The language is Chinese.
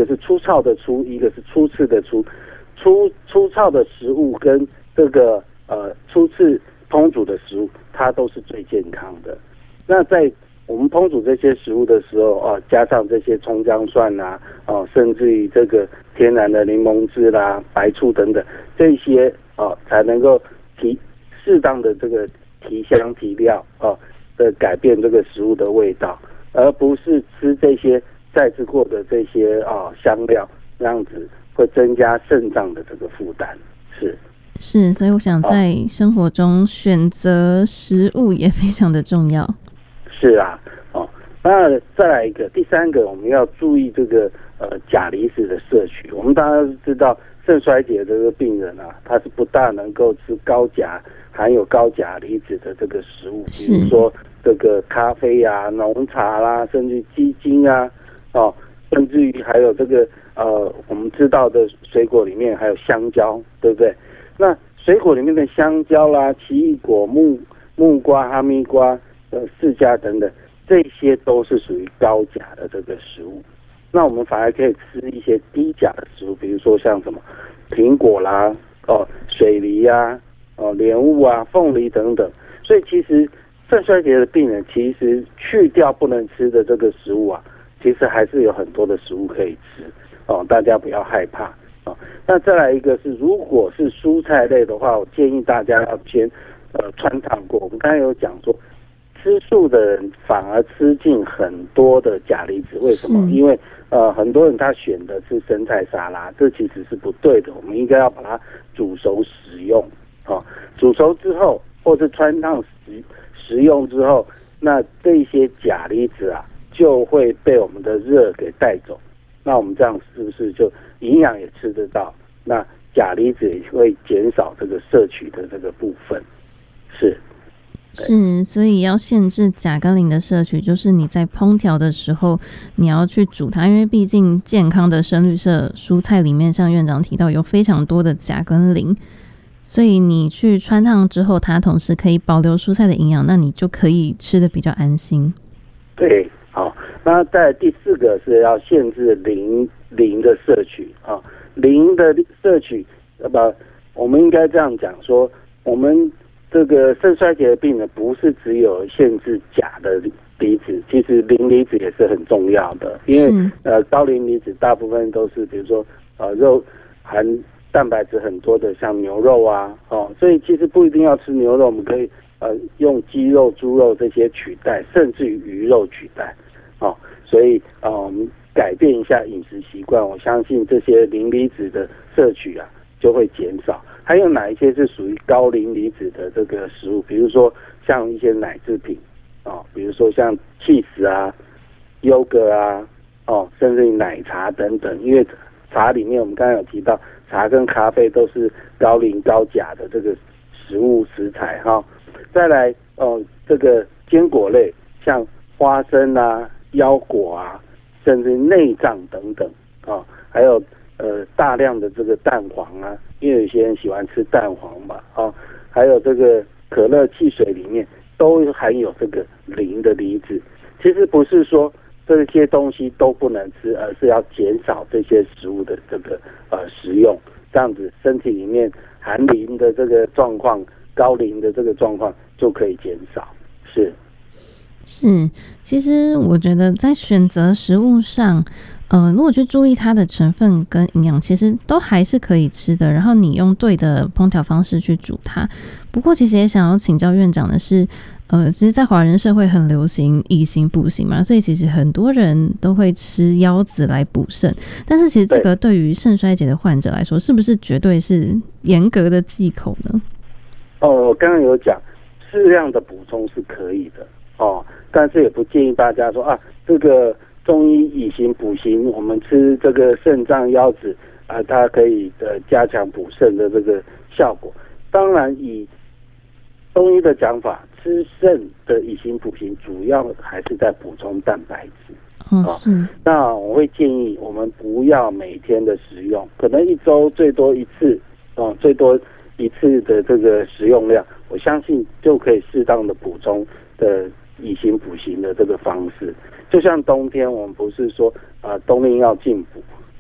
是粗糙的粗，一个是初次的粗。粗糙的食物跟这个初次烹煮的食物，它都是最健康的。那在我们烹煮这些食物的时候加上这些葱姜蒜啦，甚至于这个天然的柠檬汁啦、白醋等等，这些才能够适当的这个提香提料的改变这个食物的味道，而不是吃这些再制过的这些香料，这样子会增加肾脏的这个负担。 是，所以我想在生活中选择食物也非常的重要。 是啊，那再来一个，第三个我们要注意这个钾离子的摄取。我们大家都知道，肾衰竭的这个病人啊，他是不大能够吃含有高钾离子的这个食物，比如说这个咖啡啊、浓茶啦，甚至鸡精啊，甚至于还有这个我们知道的水果里面还有香蕉，对不对？那水果里面的香蕉啦、奇异果、木瓜、哈密瓜、释迦等等，这些都是属于高钾的这个食物。那我们反而可以吃一些低钾的食物，比如说像什么苹果啦、水梨啊、莲雾啊、凤梨等等。所以其实肾衰竭的病人，其实去掉不能吃的这个食物啊，其实还是有很多的食物可以吃大家不要害怕那再来一个是，如果是蔬菜类的话，我建议大家要先穿烫过。我们刚才有讲说，吃素的人反而吃进很多的钾离子，为什么？因为很多人他选的是生菜沙拉，这其实是不对的。我们应该要把它煮熟食用煮熟之后，或是穿烫食用之后，那这些钾离子啊就会被我们的热给带走。那我们这样是不是就营养也吃得到？那钾离子也会减少这个摄取的这个部分。是， 所以要限制钾跟磷的摄取，就是你在烹调的时候你要去煮它，因为毕竟健康的深绿色蔬菜里面，像院长提到有非常多的钾跟磷，所以你去穿烫之后，它同时可以保留蔬菜的营养，那你就可以吃得比较安心。 对，好，那在第四个是要限制磷的摄取磷的摄取，我们应该这样讲说，我们这个肾衰竭的病人不是只有限制钾的离子，其实磷离子也是很重要的，因为高磷离子大部分都是比如说肉含蛋白质很多的，像牛肉啊所以其实不一定要吃牛肉，我们可以用鸡肉、猪肉这些取代，甚至于鱼肉取代所以我们改变一下饮食习惯，我相信这些磷离子的摄取啊就会减少。还有哪一些是属于高磷离子的这个食物？比如说像一些奶制品比如说像cheese啊、优格啊甚至于奶茶等等。因为茶里面我们刚才有提到，茶跟咖啡都是高磷高钾的这个食材再来这个坚果类，像花生啊、腰果啊，甚至内脏等等还有大量的这个蛋黄啊，因为有些人喜欢吃蛋黄嘛还有这个可乐、汽水里面都含有这个磷的离子。其实不是说这些东西都不能吃，而是要减少这些食物的这个食用，这样子身体里面含磷的这个状况、高磷的这个状况就可以减少。 是，其实我觉得在选择食物上如果去注意它的成分跟营养，其实都还是可以吃的，然后你用对的烹调方式去煮它。不过其实也想要请教院长的是其实在华人社会很流行以形补形嘛，所以其实很多人都会吃腰子来补肾，但是其实这个对于肾衰竭的患者来说，是不是绝对是严格的忌口呢？ 我刚刚有讲适量的补充是可以的但是也不建议大家说这个中医以形补形，我们吃这个肾脏腰子它可以加强补肾的这个效果。当然以中医的讲法，吃肾的以形补形主要还是在补充蛋白质那我会建议我们不要每天的食用，可能一周最多一次最多一次的这个食用量，我相信就可以适当的补充的以形补形的这个方式。就像冬天我们不是说冬令要进补